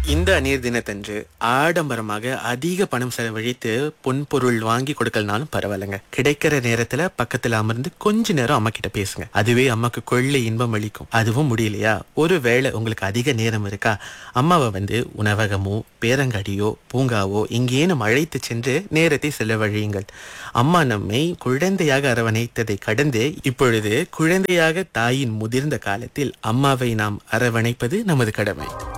இந்த நீர் தினத்தன்று ஆடம்பரமாக அதிக பணம் செலவழித்து பொன்பொருள் வாங்கி கொடுக்கலனாலும் பரவாயில்லைங்க. கிடைக்கிற நேரத்துல பக்கத்துல அமர்ந்து கொஞ்ச நேரம் அம்மா கிட்ட பேசுங்க. அதுவே அம்மாக்கு கொள்ளை இன்பம் அளிக்கும். அதுவும் முடியலையா, ஒருவேளை உங்களுக்கு அதிக நேரம் இருக்கா, அம்மாவை உணவகமோ பேரங்காடியோ பூங்காவோ எங்கேனும் அழைத்து சென்று நேரத்தை செலவழியுங்கள். அம்மா நம்மை குழந்தையாக அரவணைத்ததை கடந்து இப்பொழுது குழந்தையாக தாயின் முதிர்ந்த காலத்தில் அம்மாவை நாம் அரவணைப்பது நமது கடமை.